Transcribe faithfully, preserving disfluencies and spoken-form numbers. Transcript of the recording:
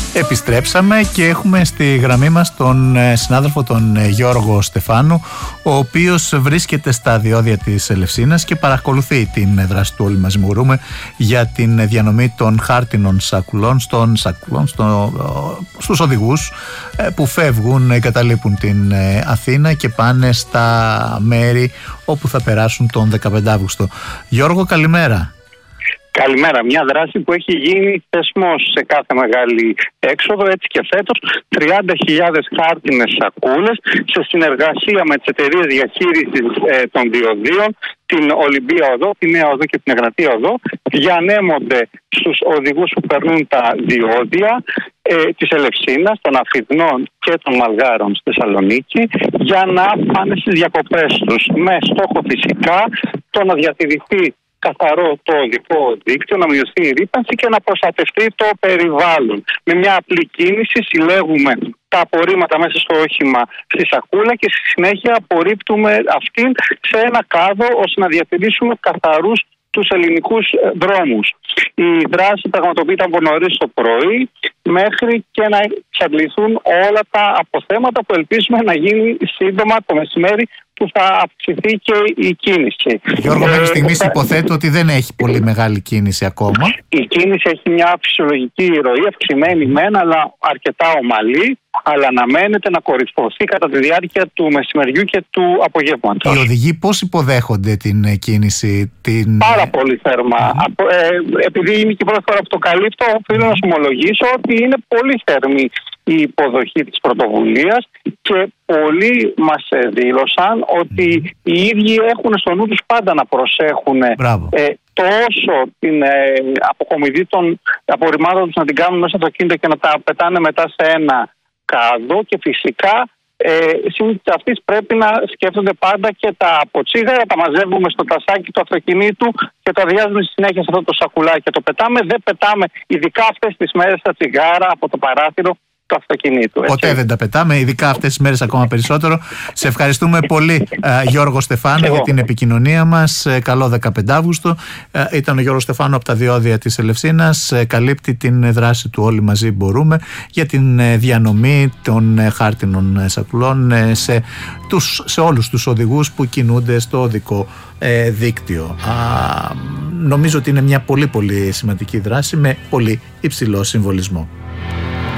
Επιστρέψαμε και έχουμε στη γραμμή μας τον συνάδελφο τον Γιώργο Στεφάνου, ο οποίος βρίσκεται στα διόδια της Ελευσίνας και παρακολουθεί την δράση του Όλοι Μαζί Μπορούμε για την διανομή των χάρτινων σακουλών, στον σακουλών στο, στους οδηγούς που φεύγουν, εγκαταλείπουν την Αθήνα και πάνε στα μέρη όπου θα περάσουν τον δεκαπέντε Αυγούστου. Γιώργο, καλημέρα. Καλημέρα. Μια δράση που έχει γίνει θεσμός σε κάθε μεγάλη έξοδο, έτσι και φέτος. τριάντα χιλιάδες χάρτινες σακούλες σε συνεργασία με τις εταιρείες διαχείρισης ε, των διοδίων, την Ολυμπία Οδό, τη Νέα Οδό και την Εγνατία Οδό, διανέμονται στους οδηγούς που περνούν τα διόδια ε, της Ελευσίνας, των Αφιδνών και των Μαλγάρων στη Θεσσαλονίκη, για να πάνε στις διακοπές τους, με στόχο φυσικά το να διατηρηθεί καθαρό το οδικό δίκτυο, να μειωθεί η ρύπανση και να προστατευτεί το περιβάλλον. Με μια απλή κίνηση συλλέγουμε τα απορρίμματα μέσα στο όχημα στη σακούλα και στη συνέχεια απορρίπτουμε αυτήν σε ένα κάδο ώστε να διατηρήσουμε καθαρούς τους ελληνικούς δρόμους. Η δράση πραγματοποιείται από νωρίς το πρωί μέχρι και να εξαντληθούν όλα τα αποθέματα που ελπίζουμε να γίνει σύντομα το μεσημέρι, που θα αυξηθεί και η κίνηση. Γιώργο, μέχρι στιγμής υποθέτω ότι δεν έχει πολύ μεγάλη κίνηση ακόμα. Η κίνηση έχει μια φυσιολογική ροή, αυξημένη μεν, αλλά αρκετά ομαλή, αλλά αναμένεται να κορυφωθεί κατά τη διάρκεια του μεσημεριού και του απογεύματος. Οι οδηγοί πώς υποδέχονται την κίνηση? Την... Πάρα πολύ θερμά. Mm-hmm. Ε, επειδή είμαι και πρώτη φορά που το καλύπτω, οφείλω να σου ομολογήσω ότι είναι πολύ θερμή η υποδοχή της πρωτοβουλίας και πολλοί μας δήλωσαν ότι mm. οι ίδιοι έχουν στο νου τους πάντα να προσέχουν ε, τόσο την ε, αποκομιδή των απορριμμάτων τους να την κάνουν μέσα στο κίνητο και να τα πετάνε μετά σε ένα κάδο, και φυσικά ε, συνήθως αυτής πρέπει να σκέφτονται πάντα και τα αποτσίγαρα, τα μαζεύουμε στο τασάκι του αυτοκινήτου και τα αδειάζουμε στη συνέχεια σε αυτό το σακουλάκι και το πετάμε. Δεν πετάμε ειδικά αυτές τις μέρες τα τσιγάρα από το παράθυρο του αυτοκινήτου. Ποτέ έτσι δεν τα πετάμε, ειδικά αυτές τις μέρες ακόμα περισσότερο. Σε ευχαριστούμε πολύ, Γιώργο Στεφάνου, για την επικοινωνία μας. Καλό δεκαπέντε Αυγούστου. Ήταν ο Γιώργος Στεφάνου από τα διόδια της Ελευσίνας. Καλύπτει την δράση του Όλοι Μαζί Μπορούμε για την διανομή των χάρτινων σακουλών σε, τους, σε όλους τους οδηγούς που κινούνται στο οδικό ε, δίκτυο. Α, νομίζω ότι είναι μια πολύ πολύ σημαντική δράση με πολύ υψηλό συμβολισμό.